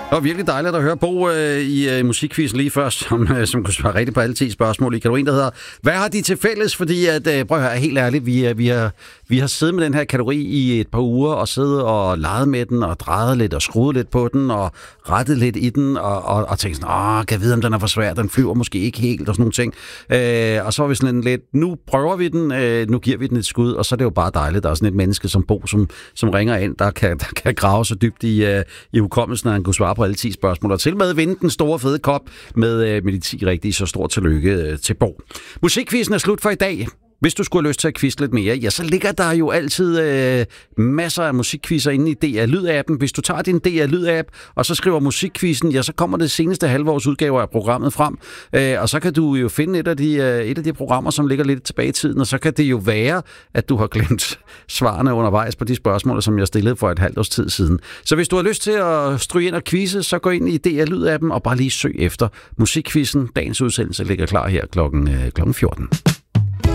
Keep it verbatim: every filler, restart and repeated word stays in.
Det var virkelig dejligt at høre Bo øh, i øh, musikquizzen lige først, som, øh, som kunne svare rigtigt på alle ti spørgsmål i kategorien, der hedder, hvad har de til fælles? Fordi, at, øh, prøv at høre, helt ærligt, vi, øh, vi, har, vi har siddet med den her kategori i et par uger, og siddet og leget med den, og drejet lidt, og skruet lidt på den, og rettet lidt i den, og, og, og tænkt sådan, åh, kan jeg vide, om den er for svær, den flyver måske ikke helt, og sådan nogle ting. Øh, og så var vi sådan lidt, nu prøver vi den, øh, nu giver vi den et skud, og så er det jo bare dejligt, der er sådan et menneske som Bo, som, som ringer ind, der kan, der kan grave så dybt i, øh, i hukommelsen, at han kunne svare på alle ti spørgsmål, og til med at vinde den store fede kop med, med de ti rigtige, så stort tillykke til Bo. Musikquizzen er slut for i dag. Hvis du skulle have lyst til at quizze lidt mere, ja, så ligger der jo altid øh, masser af musikquizzer inde i D R Lyd-appen. Hvis du tager din D R Lyd-app, og så skriver musikquizzen, ja, så kommer det seneste halvårs udgaver af programmet frem. Øh, og så kan du jo finde et af, de, øh, et af de programmer, som ligger lidt tilbage i tiden, og så kan det jo være, at du har glemt svarene undervejs på de spørgsmål, som jeg stillede for et halvt års tid siden. Så hvis du har lyst til at stryge ind og quizze, så gå ind i D R Lyd-appen og bare lige søg efter musikquizzen. Dagens udsendelse ligger klar her klokken, øh, klokken fjorten.